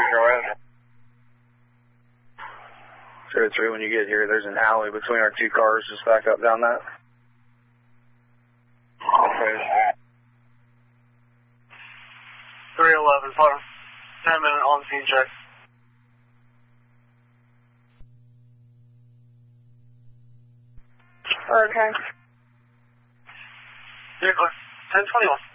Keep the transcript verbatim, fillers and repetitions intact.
Zero one. Zero three, when you get here, there's an alley between our two cars. Just back up down that. Okay. three eleven, hold on. ten minute on scene check. Okay. You're clear. ten twenty-one.